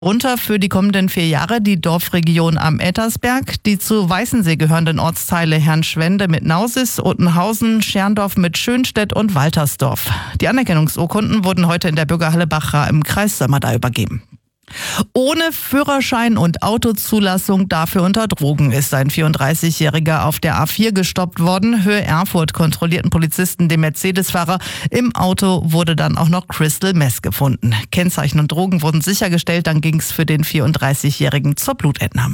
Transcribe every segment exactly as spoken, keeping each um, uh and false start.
Runter für die kommenden vier Jahre die Dorfregion am Ettersberg, die zu Weißensee gehörenden Ortsteile Herrnschwende mit Nausis, Ottenhausen, Scherndorf mit Schönstedt und Waltersdorf. Die Anerkennungsurkunden wurden heute in der Bürgerhalle Bachrach im Kreis Sömmerda übergeben. Ohne Führerschein und Autozulassung, dafür unter Drogen, ist ein vierunddreißigjähriger auf der A vier gestoppt worden. Höhe Erfurt kontrollierten Polizisten den Mercedes-Fahrer. Im Auto wurde dann auch noch Crystal Meth gefunden. Kennzeichen und Drogen wurden sichergestellt, dann ging es für den vierunddreißigjährigen zur Blutentnahme.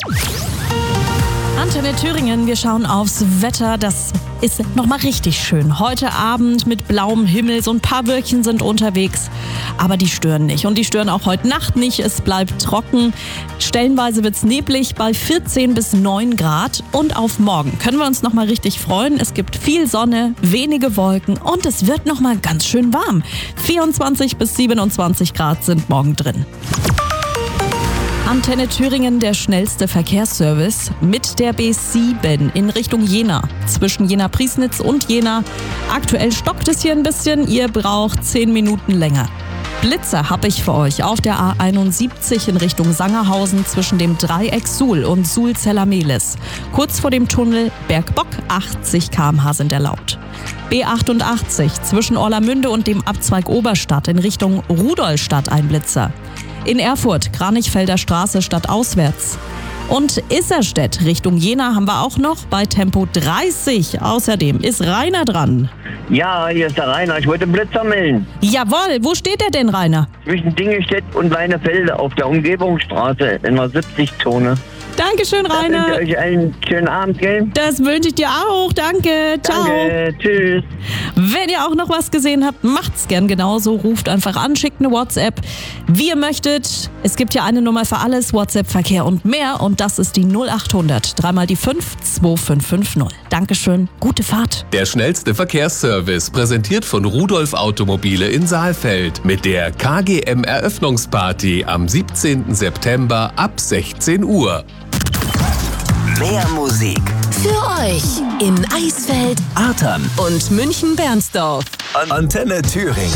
Antenne Thüringen, wir schauen aufs Wetter. Das ist nochmal richtig schön. Heute Abend mit blauem Himmel, so ein paar Wölkchen sind unterwegs, aber die stören nicht. Und die stören auch heute Nacht nicht. Es bleibt trocken. Stellenweise wird's neblig bei vierzehn bis neun Grad. Und auf morgen können wir uns nochmal richtig freuen. Es gibt viel Sonne, wenige Wolken und es wird nochmal ganz schön warm. vierundzwanzig bis siebenundzwanzig Grad sind morgen drin. Antenne Thüringen, der schnellste Verkehrsservice mit der B sieben in Richtung Jena. Zwischen Jena-Priesnitz und Jena. Aktuell stockt es hier ein bisschen, ihr braucht zehn Minuten länger. Blitzer habe ich für euch auf der A einundsiebzig in Richtung Sangerhausen zwischen dem Dreieck Suhl und Suhl-Zellamelis. Kurz vor dem Tunnel Bergbock, achtzig Kilometer pro Stunde sind erlaubt. B achtundachtzig zwischen Orlamünde und dem Abzweig Oberstadt in Richtung Rudolstadt ein Blitzer. In Erfurt, Kranichfelder Straße stadtauswärts. Und Isserstedt Richtung Jena haben wir auch noch bei Tempo dreißig. Außerdem ist Rainer dran. Ja, hier ist der Rainer. Ich wollte einen Blitzer melden. Jawohl, wo steht der denn, Rainer? Zwischen Dingestedt und Leinefelde auf der Umgebungsstraße in der siebzig-Zone. Dankeschön, Rainer. Ich wünsche euch einen schönen Abend, gell? Das wünsche ich dir auch. Danke. Ciao. Danke. Tschüss. Wenn ihr auch noch was gesehen habt, macht's gern genauso. Ruft einfach an, schickt eine WhatsApp, wie ihr möchtet. Es gibt ja eine Nummer für alles, WhatsApp, Verkehr und mehr. Und das ist die null achthundert, dreimal die fünf, zwei fünf fünf null. Dankeschön, gute Fahrt. Der schnellste Verkehrsservice, präsentiert von Rudolf Automobile in Saalfeld. Mit der K G M Eröffnungsparty am siebzehnten September ab sechzehn Uhr. Mehr Musik für euch in Eisfeld, Artern und München-Bernsdorf. An Antenne Thüringen.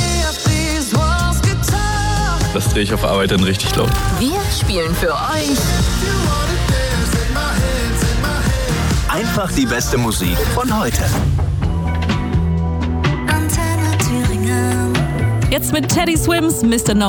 Das drehe ich auf Arbeit dann richtig laut. Wir spielen für euch Einfach die beste Musik von heute. Antenne Thüringen. Jetzt mit Teddy Swims, Mister No.